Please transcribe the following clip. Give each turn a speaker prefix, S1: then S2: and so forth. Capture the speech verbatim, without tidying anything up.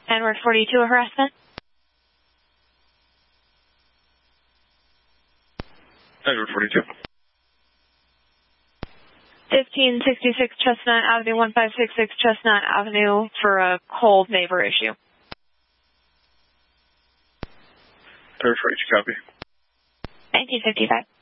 S1: Edward forty-two, harassment.
S2: Edward forty-two.
S1: fifteen sixty-six Chestnut Avenue, one five six six Chestnut Avenue for a cold neighbor issue.
S2: Edward forty-two, copy.
S1: nineteen fifty-five.